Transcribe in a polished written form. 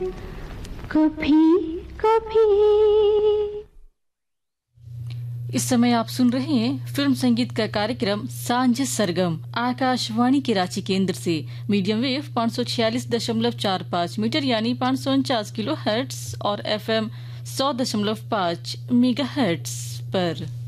कभी कभी। इस समय आप सुन रहे हैं फिल्म संगीत का कार्यक्रम सांझ सरगम आकाशवाणी के रांची केंद्र से मीडियम वेव 546.45 मीटर यानी 549 किलो हर्ट्ज और FM 100.5 मेगा हर्ट्ज पर।